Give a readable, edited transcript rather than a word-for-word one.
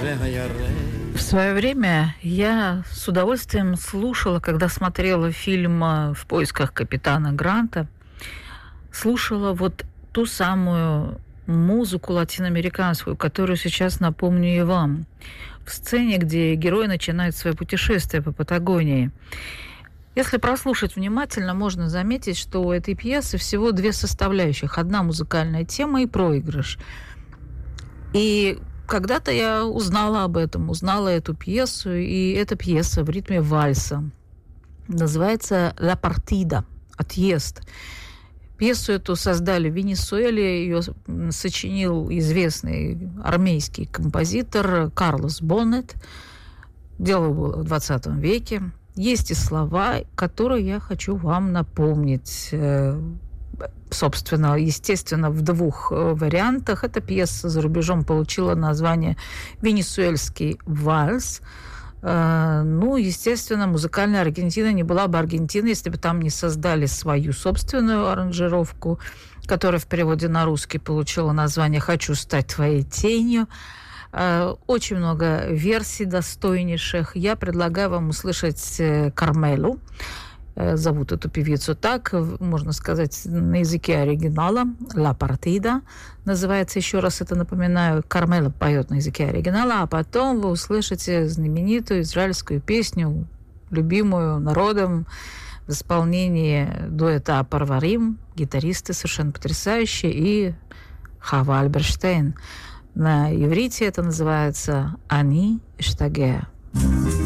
В свое время я с удовольствием слушала, когда смотрела фильм «В поисках капитана Гранта», слушала вот ту самую музыку латиноамериканскую, которую сейчас напомню и вам. В сцене, где герой начинает свое путешествие по Патагонии. Если прослушать внимательно, можно заметить, что у этой пьесы всего две составляющих. Одна музыкальная тема и проигрыш. И когда-то я узнала об этом, узнала эту пьесу, и эта пьеса в ритме вальса. Называется «Ла партида» – «Отъезд». Пьесу эту создали в Венесуэле, ее сочинил известный армейский композитор Карлос Боннет. Дело было в 20 веке. Есть и слова, которые я хочу вам напомнить. Собственно, естественно, в двух вариантах. Эта пьеса за рубежом получила название «Венесуэльский вальс». Ну, естественно, музыкальная Аргентина не была бы Аргентиной, если бы там не создали свою собственную аранжировку, которая в переводе на русский получила название «Хочу стать твоей тенью». Очень много версий достойнейших. Я предлагаю вам услышать Кармелу. Зовут эту певицу так, можно сказать, на языке оригинала. «Ла партида» называется, еще раз это напоминаю. Кармела поет на языке оригинала, а потом вы услышите знаменитую израильскую песню, любимую народом, в исполнении дуэта «Парварим», гитаристы совершенно потрясающие, и Хава Альберштейн. На иврите это называется «Ани Эштагеа».